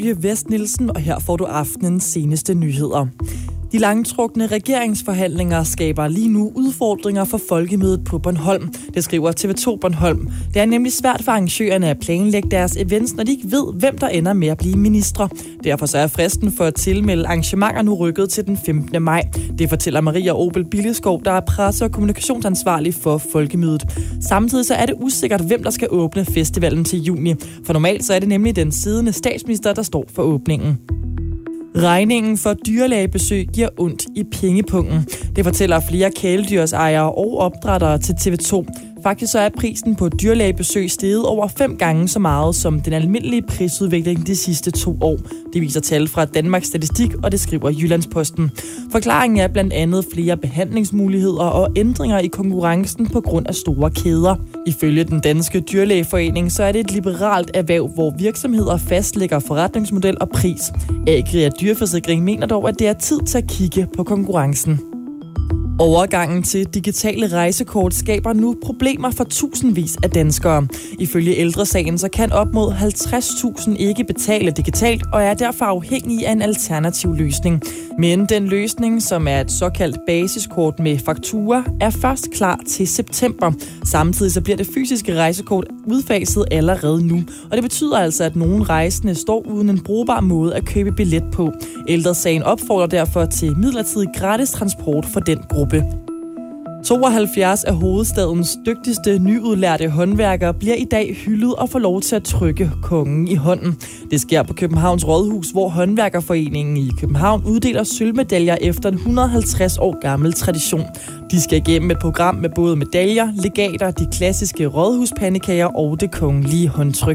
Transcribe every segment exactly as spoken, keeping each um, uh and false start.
Julie Vest Nielsen, og her får du aftenens seneste nyheder. De langtrukne regeringsforhandlinger skaber lige nu udfordringer for folkemødet på Bornholm. Det skriver T V to Bornholm. Det er nemlig svært for arrangørerne at planlægge deres events, når de ikke ved, hvem der ender med at blive ministre. Derfor så er fristen for at tilmelde arrangementer nu rykket til den femtende maj. Det fortæller Maria Obel Billeskov, der er presse- og kommunikationsansvarlig for folkemødet. Samtidig så er det usikkert, hvem der skal åbne festivalen til juni. For normalt så er det nemlig den siddende statsminister, der står for åbningen. Regningen for dyrlægebesøg giver ondt i pengepungen. Det fortæller flere kæledyrsejere og opdrættere til T V to. Faktisk så er prisen på dyrlægebesøg steget over fem gange så meget som den almindelige prisudvikling de sidste to år. Det viser tal fra Danmarks Statistik, og det skriver Jyllandsposten. Forklaringen er blandt andet flere behandlingsmuligheder og ændringer i konkurrencen på grund af store kæder. Ifølge den danske dyrlægeforening så er det et liberalt erhverv, hvor virksomheder fastlægger forretningsmodel og pris. Agria Dyreforsikring mener dog, at det er tid til at kigge på konkurrencen. Overgangen til digitale rejsekort skaber nu problemer for tusindvis af danskere. Ifølge Ældresagen så kan op mod halvtreds tusind ikke betale digitalt og er derfor afhængige af en alternativ løsning. Men den løsning, som er et såkaldt basiskort med faktura, er først klar til september. Samtidig så bliver det fysiske rejsekort udfaset allerede nu. Og det betyder altså, at nogle rejsende står uden en brugbar måde at købe billet på. Ældresagen opfordrer derfor til midlertidig gratis transport for den gruppe. tooghalvfjerds af hovedstadens dygtigste nyudlærte håndværkere bliver i dag hyldet og får lov til at trykke kongen i hånden. Det sker på Københavns Rådhus, hvor Håndværkerforeningen i København uddeler sølvmedaljer efter en et hundrede og halvtreds år gammel tradition. De skal igennem et program med både medaljer, legater, de klassiske rådhuspandekager og det kongelige håndtryk.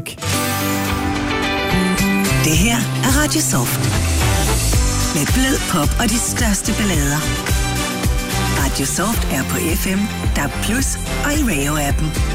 Det her er Radio Soft. Med blød pop og de største ballader. Radio Soft er på F M, D A B plus og i Radio-appen.